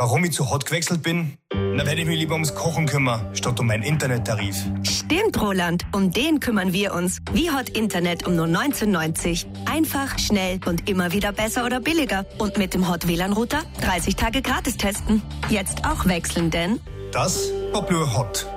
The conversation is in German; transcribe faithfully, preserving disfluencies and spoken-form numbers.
Warum ich zu Hot gewechselt bin? Na, werde ich mich lieber ums Kochen kümmern, statt um meinen Internettarif. Stimmt, Roland. Um den kümmern wir uns. Wie Hot Internet um nur neunzehn neunzig. Einfach, schnell und immer wieder besser oder billiger. Und mit dem Hot W L A N-Router dreißig Tage gratis testen. Jetzt auch wechseln, denn... Das war Blue Hot.